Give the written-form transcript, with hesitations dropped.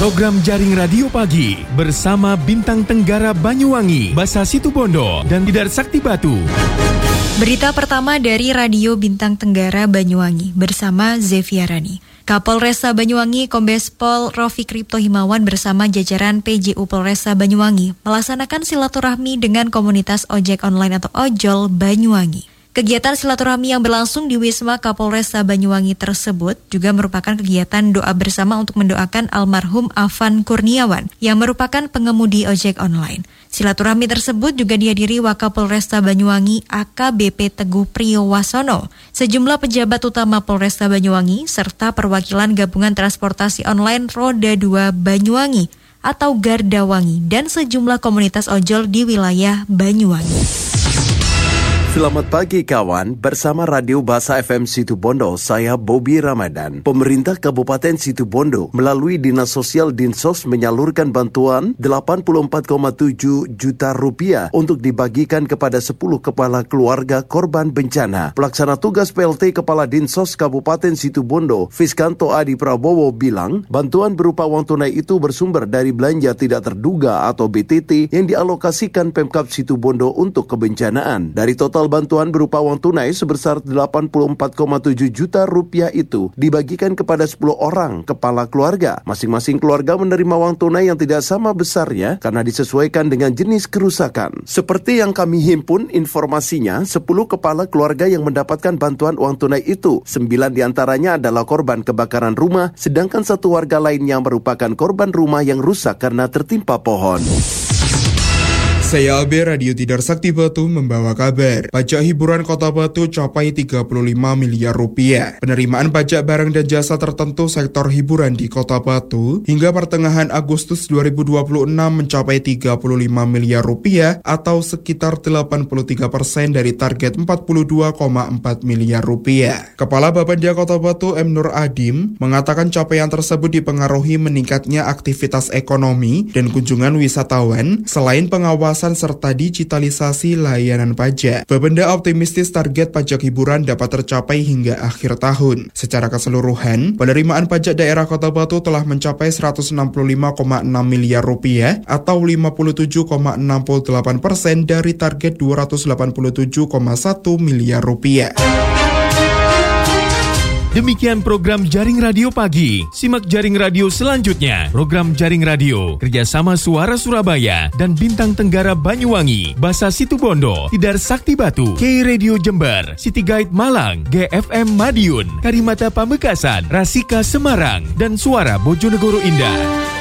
Program Jaring Radio Pagi bersama Bintang Tenggara Banyuwangi, Basa Situbondo, dan Tidar Sakti Batu. Berita pertama dari Radio Bintang Tenggara Banyuwangi bersama Zeviarani. Kapolresta Banyuwangi Kombes Pol Rofi Kripto Himawan bersama jajaran PJU Polresta Banyuwangi melaksanakan silaturahmi dengan komunitas ojek online atau ojol Banyuwangi. Kegiatan silaturahmi yang berlangsung di Wisma Kapolresta Banyuwangi tersebut juga merupakan kegiatan doa bersama untuk mendoakan almarhum Afan Kurniawan yang merupakan pengemudi ojek online. Silaturahmi tersebut juga dihadiri Wakapolresta Banyuwangi AKBP Teguh Priyowasono, sejumlah pejabat utama Polresta Banyuwangi, serta perwakilan Gabungan Transportasi Online Roda 2 Banyuwangi atau Gardawangi dan sejumlah komunitas ojol di wilayah Banyuwangi. Selamat pagi kawan, bersama Radio Basa FM Situbondo, saya Bobby Ramadan. Pemerintah Kabupaten Situbondo melalui Dinas Sosial Dinsos menyalurkan bantuan 84,7 juta rupiah untuk dibagikan kepada 10 kepala keluarga korban bencana. Pelaksana tugas PLT Kepala Dinsos Kabupaten Situbondo, Fiskanto Adi Prabowo bilang, bantuan berupa uang tunai itu bersumber dari belanja tidak terduga atau BTT yang dialokasikan Pemkab Situbondo untuk kebencanaan. Dari total bantuan berupa uang tunai sebesar 84,7 juta rupiah itu dibagikan kepada 10 orang kepala keluarga. Masing-masing keluarga menerima uang tunai yang tidak sama besarnya karena disesuaikan dengan jenis kerusakan. Seperti yang kami himpun informasinya, 10 kepala keluarga yang mendapatkan bantuan uang tunai itu, 9 diantaranya adalah korban kebakaran rumah, sedangkan 1 warga lain yang merupakan korban rumah yang rusak karena tertimpa pohon. Saya Abe, Radio Tidar Sakti Batu membawa kabar. Pajak hiburan Kota Batu capai 35 miliar rupiah. Penerimaan pajak barang dan jasa tertentu sektor hiburan di Kota Batu hingga pertengahan Agustus 2026 mencapai 35 miliar rupiah atau sekitar 83% dari target 42,4 miliar rupiah. Kepala Bapenda Kota Batu M. Nur Adim mengatakan capaian tersebut dipengaruhi meningkatnya aktivitas ekonomi dan kunjungan wisatawan selain pengawasan serta digitalisasi layanan pajak. Bapenda optimistis target pajak hiburan dapat tercapai hingga akhir tahun. Secara keseluruhan, penerimaan pajak daerah Kota Batu telah mencapai 165,6 miliar rupiah atau 57,68% dari target 287,1 miliar rupiah. Demikian program Jaring Radio Pagi. Simak Jaring Radio selanjutnya. Program Jaring Radio kerjasama Suara Surabaya dan Bintang Tenggara Banyuwangi, Basa Situbondo, Tidar Sakti Batu, K Radio Jember, City Guide Malang, GFM Madiun, Karimata Pamekasan, Rasika Semarang, dan Suara Bojonegoro Indah.